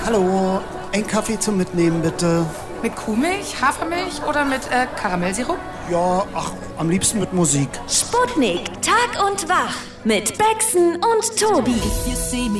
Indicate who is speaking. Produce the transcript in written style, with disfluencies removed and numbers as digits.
Speaker 1: Hallo, ein Kaffee zum Mitnehmen, bitte.
Speaker 2: Mit Kuhmilch, Hafermilch oder mit Karamellsirup?
Speaker 1: Ja, am liebsten mit Musik.
Speaker 3: Sputnik, Tag und Wach mit Bexen und Tobi.